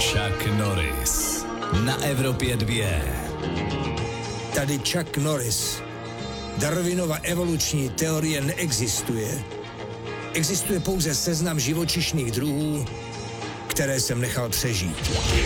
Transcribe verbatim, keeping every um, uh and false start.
Chuck Norris na Evropě dvě. Tady Chuck Norris. Darwinova evoluční teorie neexistuje. Existuje pouze seznam živočišných druhů, které jsem nechal přežít.